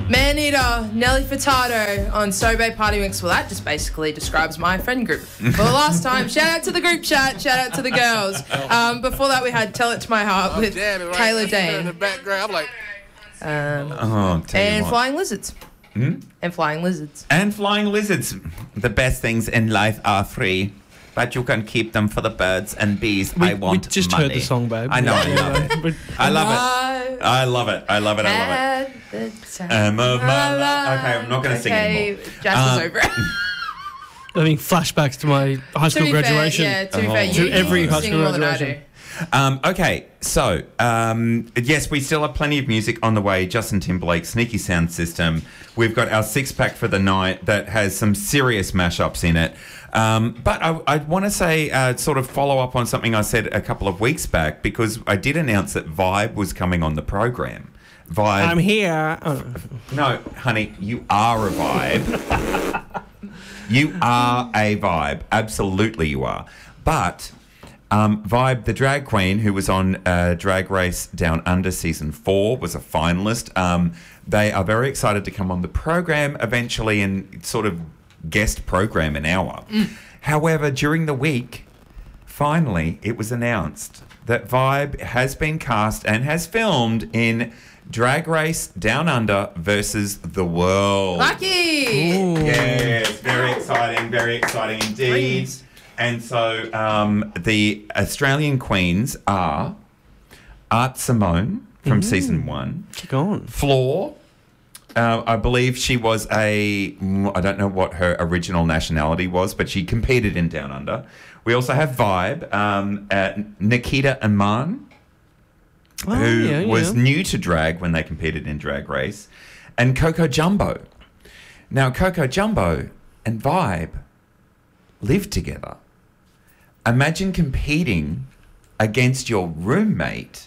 Maneater, Nelly Furtado on Sobe Party Mix. Well, that just basically describes my friend group. For the last time, shout out to the group chat, shout out to the girls. Before that, we had Tell It to My Heart with Kayla Dane. In the background, I'm like, and Flying Lizards. And Flying Lizards. And Flying Lizards. The best things in life are free, but you can keep them for the birds and bees. I want We just money. heard the song, babe. I know, I love it. I love it. I love it. I love it. I love it. At the time Of my life. Okay, I'm not going to sing anymore. Jasper's over it. I mean, flashbacks to my high school graduation. To be fair, To every high sing school more than I graduation. do. Okay, so yes, we still have plenty of music on the way. Justin Timberlake, Sneaky Sound System. We've got our 6-pack for the night that has some serious mashups in it. But I want to say, sort of follow up on something I said a couple of weeks back, because I did announce that Vibe was coming on the program. Vibe. I'm here. Oh. No, honey, you are a Vibe. You are a Vibe. Absolutely, you are. But Vibe, the drag queen who was on Drag Race Down Under Season 4, was a finalist. They are very excited to come on the program eventually and sort of guest program an hour. However, during the week, finally, it was announced that Vibe has been cast and has filmed in Drag Race Down Under versus the World. Lucky! Yes, very exciting indeed. And so the Australian queens are Art Simone from season 1. Kick on. Floor, I believe she was I don't know what her original nationality was, but she competed in Down Under. We also have Vibe, Nikita Aman, who was new to drag when they competed in Drag Race, and Coco Jumbo. Now, Coco Jumbo and Vibe live together. Imagine competing against your roommate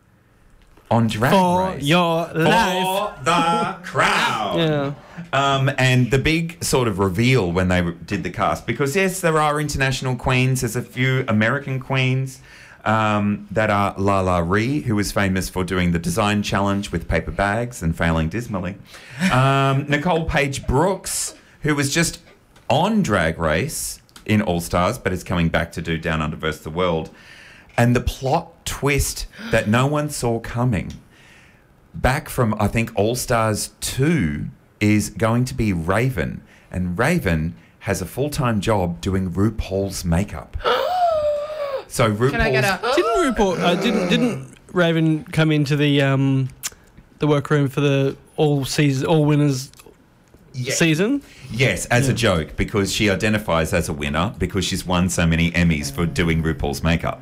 on Drag For Race. your life. For the crowd. Yeah. And the big sort of reveal when they did the cast, because yes, there are international queens. There's a few American queens that are Lala Ree, who was famous for doing the design challenge with paper bags and failing dismally. Nicole Page Brooks, who was just on Drag Race in All Stars, but is coming back to do Down Under vs. the World. And the plot twist that no one saw coming, back from, I think, All Stars 2, is going to be Raven. And Raven has a full-time job doing RuPaul's makeup. So RuPaul's... Can I get a... Didn't RuPaul, didn't Raven come into the workroom for the all winners season? Yes, as a joke, because she identifies as a winner because she's won so many Emmys for doing RuPaul's makeup.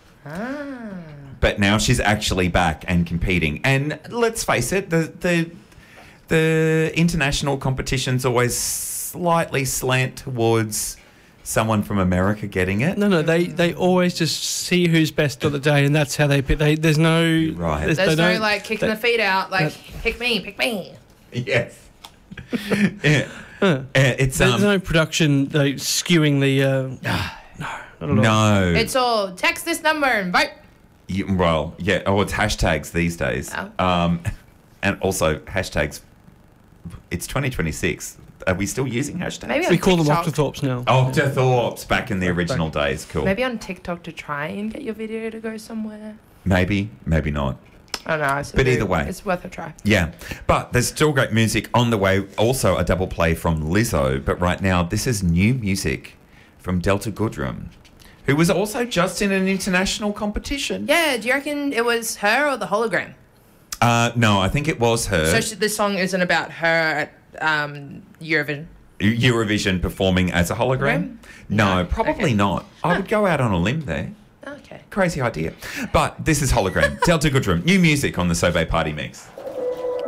But now she's actually back and competing. And let's face it, the international competitions always slightly slant towards someone from America getting it. No, they always just see who's best on the day, and that's how they pick. There's no... Right. There's no, like, kicking the feet out, like, pick me. Yes. Yeah. It's There's no production skewing the... no. It's all text this number and vote. Well, yeah. Oh, it's hashtags these days. Oh. And also hashtags. It's 2026. Are we still using hashtags? Maybe on We call them TikTok. Octothorpes now. Octothorpes back in the original days. Cool. Maybe on TikTok to try and get your video to go somewhere. Maybe not. I don't know. But either way. It's worth a try. Yeah. But there's still great music on the way. Also a double play from Lizzo. But right now, this is new music from Delta Goodrem, who was also just in an international competition. Yeah, do you reckon it was her or the hologram? No, I think it was her. So this song isn't about her at Eurovision? Eurovision performing as a hologram? No, probably Okay. not. I would go out on a limb there. Okay. Crazy idea. But this is Hologram. Delta Goodrem. New music on the Sobe Party Mix.